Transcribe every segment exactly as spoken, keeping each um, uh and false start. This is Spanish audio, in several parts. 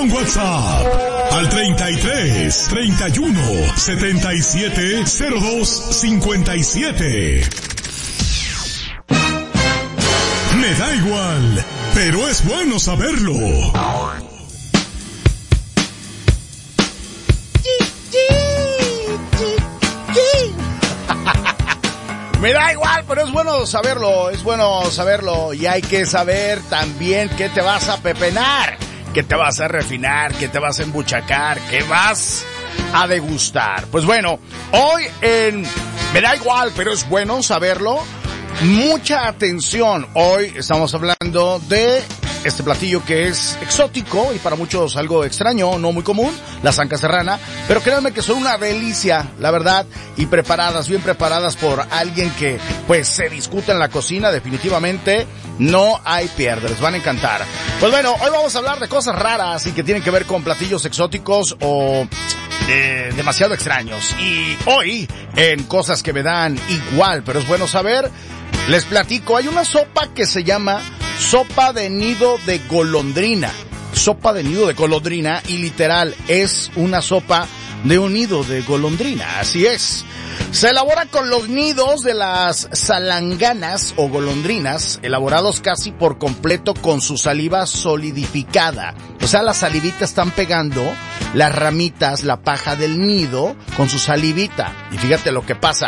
con WhatsApp al treinta y tres, treinta y uno, setenta y siete, cero dos cincuenta y siete. Me da igual, pero es bueno saberlo. Me da igual, pero es bueno saberlo, es bueno saberlo. Y hay que saber también qué te vas a pepenar, qué te vas a refinar, qué te vas a embuchacar, qué vas a degustar. Pues bueno, hoy en Me da igual, pero es bueno saberlo. Mucha atención. Hoy estamos hablando de este platillo que es exótico y para muchos algo extraño, no muy común, la zanca serrana, pero créanme que son una delicia, la verdad, y preparadas, bien preparadas por alguien que pues se discute en la cocina, definitivamente no hay pierde, les van a encantar. Pues bueno, hoy vamos a hablar de cosas raras y que tienen que ver con platillos exóticos o eh, demasiado extraños. Y hoy, en cosas que me dan igual, pero es bueno saber, les platico, hay una sopa que se llama sopa de nido de golondrina. Sopa de nido de golondrina y literal es una sopa de un nido de golondrina, así es. Se elabora con los nidos de las salanganas o golondrinas, elaborados casi por completo con su saliva solidificada. O sea, las salivitas están pegando las ramitas, la paja del nido con su salivita. Y fíjate lo que pasa.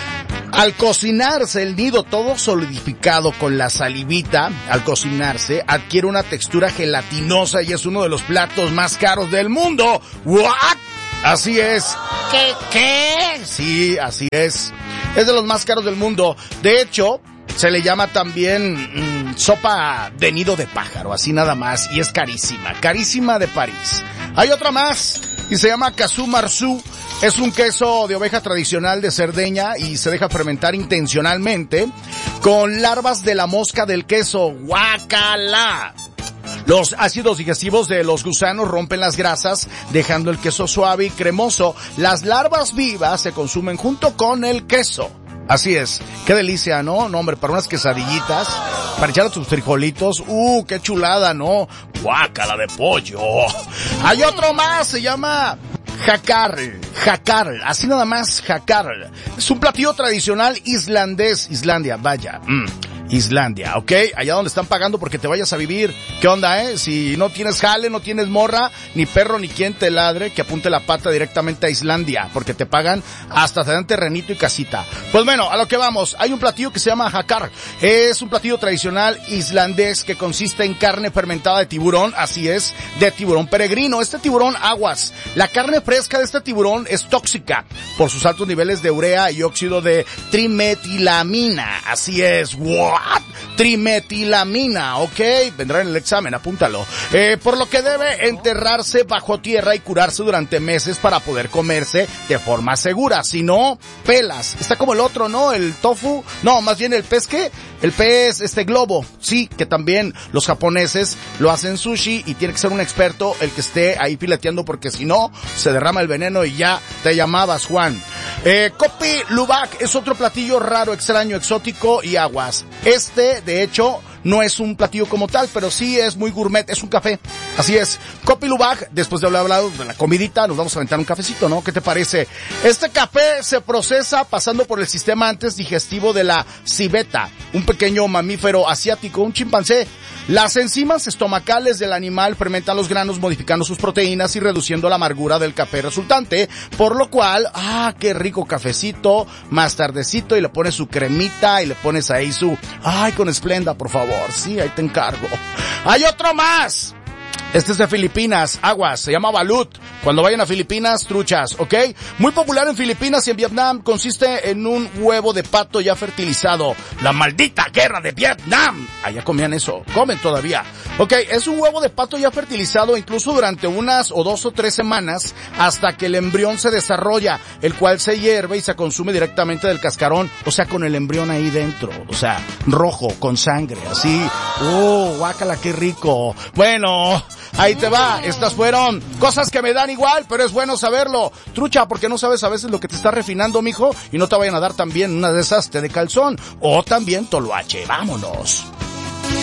Al cocinarse el nido todo solidificado con la salivita, al cocinarse adquiere una textura gelatinosa y es uno de los platos más caros del mundo. ¿What? Así es. ¿Qué? ¿Qué? Sí, así es. Es de los más caros del mundo. De hecho, se le llama también mmm, sopa de nido de pájaro, así nada más, y es carísima, carísima de París. Hay otra más y se llama Casu Marzu. Es un queso de oveja tradicional de Cerdeña y se deja fermentar intencionalmente con larvas de la mosca del queso. ¡Guácala! Los ácidos digestivos de los gusanos rompen las grasas, dejando el queso suave y cremoso. Las larvas vivas se consumen junto con el queso. Así es, qué delicia, ¿no? No, hombre, para unas quesadillitas, para echar a tus frijolitos, ¡uh, qué chulada!, ¿no? ¡Guácala de pollo! Hay otro más, se llama Hakar, Hakar, así nada más, Hakar. Es un platillo tradicional islandés, Islandia, vaya, mm. Islandia, ¿ok? Allá donde están pagando porque te vayas a vivir. ¿Qué onda, eh? Si no tienes jale, no tienes morra, ni perro, ni quien te ladre, que apunte la pata directamente a Islandia, porque te pagan hasta te dan terrenito y casita. Pues bueno, a lo que vamos. Hay un platillo que se llama Hakar. Es un platillo tradicional islandés que consiste en carne fermentada de tiburón, así es, de tiburón peregrino. Este tiburón aguas. La carne fresca de este tiburón es tóxica por sus altos niveles de urea y óxido de trimetilamina. Así es, wow. Trimetilamina, ok, vendrá en el examen, apúntalo. Eh, por lo que debe enterrarse bajo tierra y curarse durante meses para poder comerse de forma segura. Si no, pelas. Está como el otro, ¿no? El tofu. No, más bien el pez, ¿qué? El pez, este globo. Sí, que también los japoneses lo hacen sushi y tiene que ser un experto el que esté ahí fileteando porque si no, se derrama el veneno y ya te llamabas Juan. Eh, Kopi Luwak es otro platillo raro, extraño, exótico y aguas. Este, de hecho, no es un platillo como tal, pero sí es muy gourmet, es un café. Así es. Kopi Luwak, después de haber hablado de la comidita, nos vamos a aventar un cafecito, ¿no? ¿Qué te parece? Este café se procesa pasando por el sistema antes digestivo de la civeta, un pequeño mamífero asiático, un chimpancé. Las enzimas estomacales del animal fermentan los granos modificando sus proteínas y reduciendo la amargura del café resultante, por lo cual, ah, qué rico cafecito, más tardecito y le pones su cremita y le pones ahí su, ay, con Esplenda, por favor, sí, ahí te encargo. Hay otro más. Este es de Filipinas, aguas, se llama balut. Cuando vayan a Filipinas, truchas, ¿ok? Muy popular en Filipinas y en Vietnam, consiste en un huevo de pato ya fertilizado. La maldita guerra de Vietnam. Allá comían eso, comen todavía. Ok, es un huevo de pato ya fertilizado incluso durante unas o dos o tres semanas hasta que el embrión se desarrolla, el cual se hierve y se consume directamente del cascarón, o sea, con el embrión ahí dentro, o sea, rojo, con sangre, así. Oh, guácala, qué rico. Bueno, ahí te va, estas fueron cosas que me dan igual, pero es bueno saberlo. Trucha, porque no sabes a veces lo que te está refinando, mijo, y no te vayan a dar también una de esas té de calzón, o también toloache. Vámonos.